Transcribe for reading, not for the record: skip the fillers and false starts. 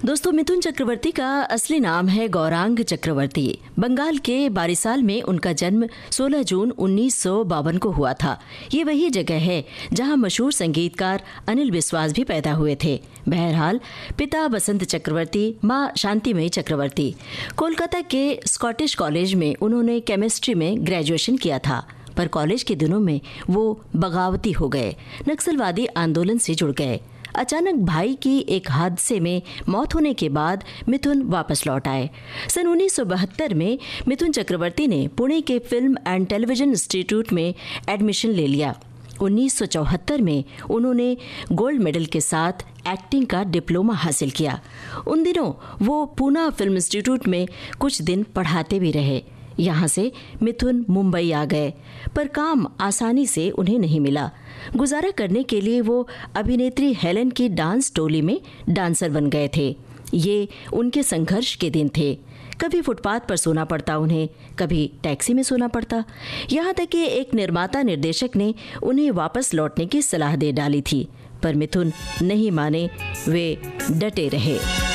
दोस्तों, मिथुन चक्रवर्ती का असली नाम है गौरांग चक्रवर्ती। बंगाल के बारिसाल में उनका जन्म 16 जून 1952 को हुआ था। ये वही जगह है जहां मशहूर संगीतकार अनिल विश्वास भी पैदा हुए थे। बहरहाल, पिता बसंत चक्रवर्ती, माँ शांतिमयी चक्रवर्ती। कोलकाता के स्कॉटिश कॉलेज में उन्होंने केमिस्ट्री में ग्रेजुएशन किया था, पर कॉलेज के दिनों में वो बगावती हो गए, नक्सलवादी आंदोलन से जुड़ गए। अचानक भाई की एक हादसे में मौत होने के बाद मिथुन वापस लौट आए। सन 1972 में मिथुन चक्रवर्ती ने पुणे के फिल्म एंड टेलीविजन इंस्टीट्यूट में एडमिशन ले लिया। 1974 में उन्होंने गोल्ड मेडल के साथ एक्टिंग का डिप्लोमा हासिल किया। उन दिनों वो पूना फिल्म इंस्टीट्यूट में कुछ दिन पढ़ाते भी रहे। यहाँ से मिथुन मुंबई आ गए, पर काम आसानी से उन्हें नहीं मिला। गुजारा करने के लिए वो अभिनेत्री हेलेन की डांस टोली में डांसर बन गए थे। ये उनके संघर्ष के दिन थे। कभी फुटपाथ पर सोना पड़ता उन्हें, कभी टैक्सी में सोना पड़ता। यहाँ तक कि एक निर्माता निर्देशक ने उन्हें वापस लौटने की सलाह दे डाली थी, पर मिथुन नहीं माने, वे डटे रहे।